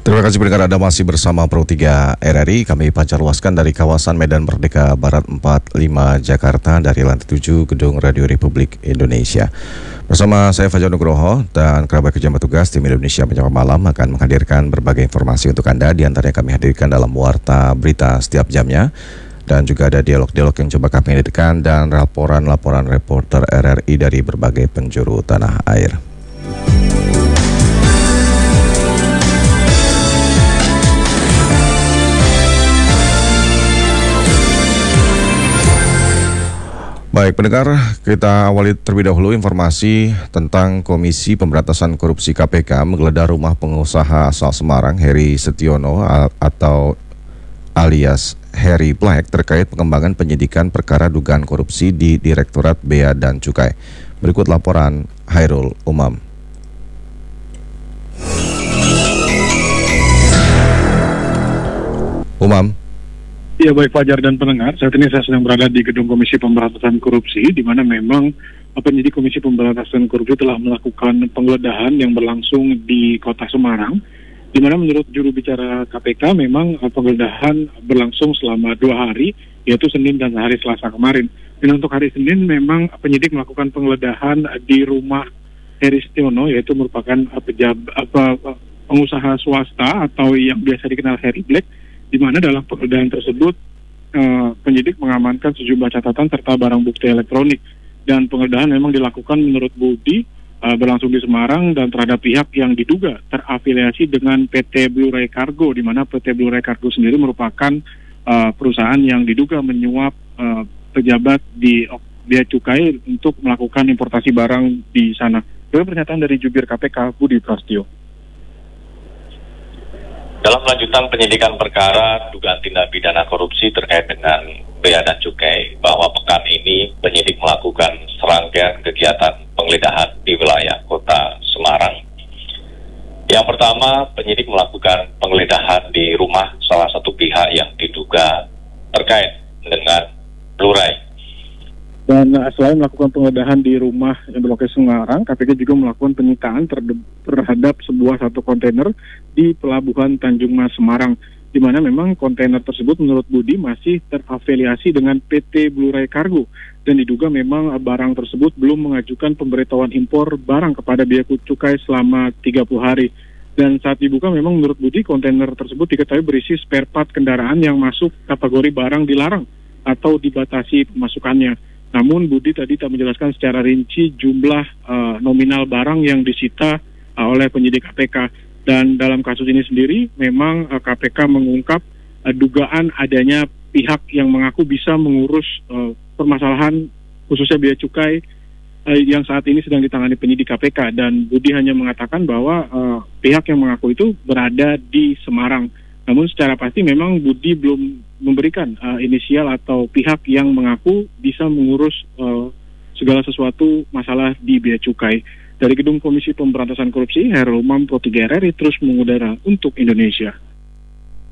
Terima kasih pendengar, Anda masih bersama Pro 3 RRI. Kami pancar luaskan dari kawasan Medan Merdeka Barat 45 Jakarta dari lantai 7 Gedung Radio Republik Indonesia. Bersama saya Fajar Nugroho dan kerabat kerja petugas tim Indonesia Menyapa Malam akan menghadirkan berbagai informasi untuk Anda. Di antaranya kami hadirkan dalam warta berita setiap jamnya, dan juga ada dialog-dialog yang coba kami hadirkan dan laporan-laporan reporter RRI dari berbagai penjuru tanah air. Baik pendengar, kita awali terlebih dahulu informasi tentang Komisi Pemberantasan Korupsi KPK menggeledah rumah pengusaha asal Semarang Heri Setiono atau alias Harry Black terkait pengembangan penyidikan perkara dugaan korupsi di Direktorat Bea dan Cukai. Berikut laporan Hairul Umam. Umam. Ya, baik Fajar dan pendengar, saat ini saya sedang berada di Gedung Komisi Pemberantasan Korupsi, di mana memang penyidik Komisi Pemberantasan Korupsi telah melakukan penggeledahan yang berlangsung di Kota Semarang, di mana menurut juru bicara KPK memang penggeledahan berlangsung selama 2 hari, yaitu Senin dan hari Selasa kemarin. Dan untuk hari Senin memang penyidik melakukan penggeledahan di rumah Heri Setiono, yaitu merupakan pengusaha swasta atau yang biasa dikenal Harry Black, di mana dalam penggeledahan tersebut penyidik mengamankan sejumlah catatan serta barang bukti elektronik, dan penggeledahan memang dilakukan menurut Budi berlangsung di Semarang dan terhadap pihak yang diduga terafiliasi dengan PT Blue Ray Cargo, di mana PT Blue Ray Cargo sendiri merupakan perusahaan yang diduga menyuap pejabat di Bea Cukai untuk melakukan importasi barang di sana. Itu pernyataan dari jubir KPK Budi Prasetyo. Dalam lanjutan penyidikan perkara dugaan tindak pidana korupsi terkait dengan Bea dan Cukai, bahwa pekan ini penyidik melakukan serangkaian kegiatan penggeledahan di wilayah Kota Semarang. Yang pertama, penyidik melakukan penggeledahan di rumah salah satu pihak yang diduga terkait dengan Blue Ray. Dan selain melakukan penggeledahan di rumah yang berlokasi Semarang, KPK juga melakukan penyitaan terhadap satu kontainer di Pelabuhan Tanjung Mas Semarang, di mana memang kontainer tersebut menurut Budi masih terafiliasi dengan PT Blue Ray Cargo, dan diduga memang barang tersebut belum mengajukan pemberitahuan impor barang kepada Bea Cukai selama 30 hari. Dan saat dibuka memang menurut Budi kontainer tersebut diketahui berisi spare part kendaraan yang masuk kategori barang dilarang atau dibatasi pemasukannya. Namun Budi tadi tak menjelaskan secara rinci jumlah nominal barang yang disita oleh penyidik KPK. Dan dalam kasus ini sendiri memang KPK mengungkap dugaan adanya pihak yang mengaku bisa mengurus permasalahan khususnya Bea Cukai yang saat ini sedang ditangani penyidik KPK. Dan Budi hanya mengatakan bahwa pihak yang mengaku itu berada di Semarang. Namun secara pasti memang Budi belum memberikan inisial atau pihak yang mengaku bisa mengurus segala sesuatu masalah di Bea Cukai. Dari Gedung Komisi Pemberantasan Korupsi, Hairul Umam, Pro 3 RRI terus mengudara untuk Indonesia.